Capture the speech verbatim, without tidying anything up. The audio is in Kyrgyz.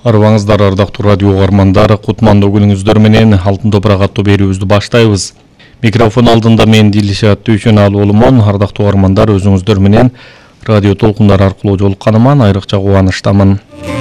Арбаңыздар, ардактуу радио угармандар, кутмандуу күнүңүздөр менен Алтын топурак аттуу берүүбүздү баштайбыз. Микрофон алдында мен Дилишат Түйшөналы болумон. Ардактуу угармандар, өзүңүздөр менен радио толкундар аркылуу жолукканыма айрыкча кубанычтамын.